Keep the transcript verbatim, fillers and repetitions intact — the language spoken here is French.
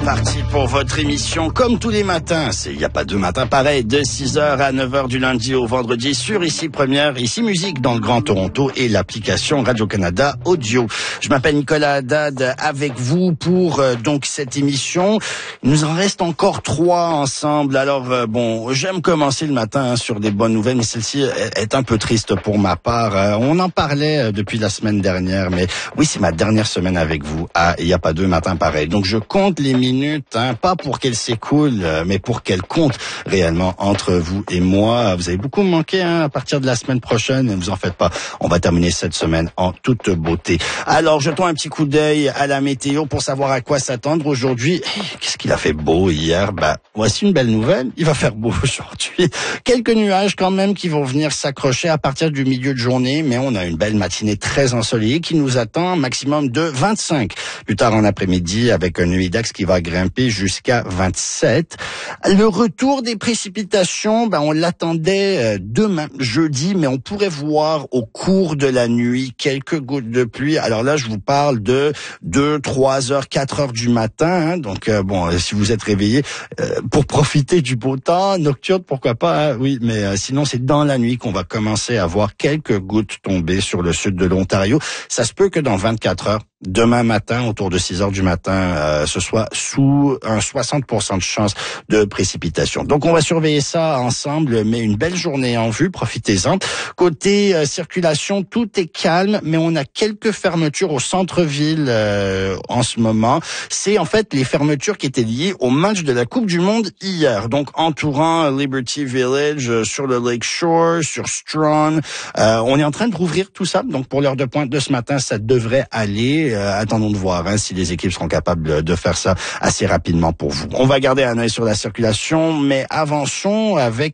parti pour votre émission comme tous les matins. Il n'y a pas deux matins pareils, de six heures à neuf heures du lundi au vendredi sur Ici Première, Ici Musique dans le Grand Toronto et l'application Radio-Canada Audio. Je m'appelle Nicolas Haddad avec vous pour euh, donc cette émission. Il nous en reste encore trois ensemble. Alors euh, bon, j'aime commencer le matin hein, sur des bonnes nouvelles, mais celle-ci est, est un peu triste pour ma part. Euh, on en parlait euh, depuis la semaine dernière, mais oui, c'est ma dernière semaine avec vous. Ah, il n'y a pas deux matins pareils. Donc je compte les minutes, hein, pas pour qu'elles s'écoulent, euh, mais pour qu'elles comptent réellement entre vous et moi. Vous avez beaucoup manqué hein, à partir de la semaine prochaine, ne vous en faites pas. On va terminer cette semaine en toute beauté. Alors, jetons un petit coup d'œil à la météo pour savoir à quoi s'attendre aujourd'hui. Qu'est-ce qu'il a fait beau hier? Bah, voici une belle nouvelle. Il va faire beau aujourd'hui. Quelques nuages quand même qui vont venir s'accrocher à partir du milieu de journée, mais on a une belle matinée très ensoleillée qui nous attend, maximum de vingt-cinq. Plus tard en après-midi, avec un humidex qui va grimper jusqu'à vingt-sept. Le retour des précipitations, ben on l'attendait demain, jeudi, mais on pourrait voir au cours de la nuit quelques gouttes de pluie. Alors là, je vous parle de deux, trois heures, quatre heures du matin. Hein. Donc euh, bon, si vous êtes réveillé euh, pour profiter du beau temps nocturne, pourquoi pas. Hein, oui, mais euh, sinon c'est dans la nuit qu'on va commencer à voir quelques gouttes tomber sur le sud de l'Ontario. Ça se peut que dans vingt-quatre heures. Demain matin, autour de six heures du matin, euh, ce soit sous un soixante pour cent de chance de précipitation. Donc, on va surveiller ça ensemble, mais une belle journée en vue, profitez-en. Côté euh, circulation, tout est calme, mais on a quelques fermetures au centre-ville euh, en ce moment. C'est en fait les fermetures qui étaient liées au match de la Coupe du Monde hier. Donc, entourant Liberty Village, euh, sur le Lake Shore, sur Strawn. Euh, on est en train de rouvrir tout ça. Donc, pour l'heure de pointe de ce matin, ça devrait aller. Euh, attendons de voir hein, si les équipes seront capables de faire ça assez rapidement pour vous. On va garder un œil sur la circulation, mais avançons avec